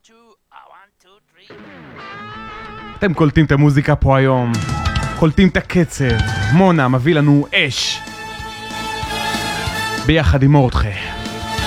אתם קולטים את המוזיקה פה היום, קולטים את הקצב. מונה מביא לנו אש ביחד עם מורדכי.